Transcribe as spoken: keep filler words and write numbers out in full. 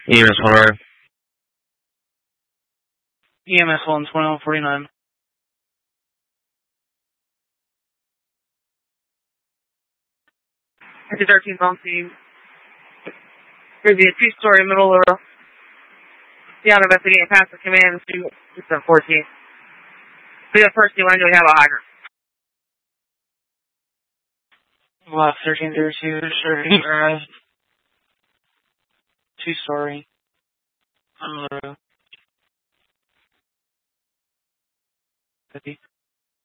E M S one. E M S one, twenty-one forty-nine. fifty thirteen on scene. There'd be a two-story middle of the down investigating past the command to seven fourteen. So the first you want to have a hiker. Left thirteen thirty-two, thirty drive. Two-story. On the road. fifty.